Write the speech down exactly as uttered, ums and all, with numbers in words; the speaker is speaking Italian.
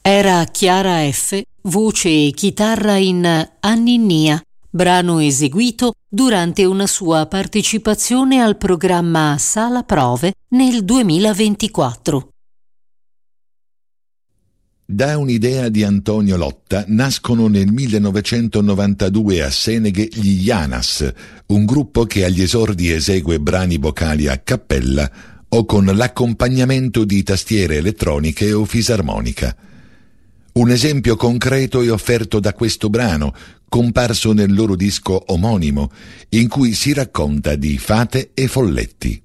Era Chiara F., voce e chitarra in Anninnia, brano eseguito durante una sua partecipazione al programma Sala Prove nel duemilaventiquattro. Da un'idea di Antonio Lotta nascono nel millenovecentonovantadue a Seneghe gli Janas, un gruppo che agli esordi esegue brani vocali a cappella o con l'accompagnamento di tastiere elettroniche o fisarmonica. Un esempio concreto è offerto da questo brano, comparso nel loro disco omonimo, in cui si racconta di fate e folletti.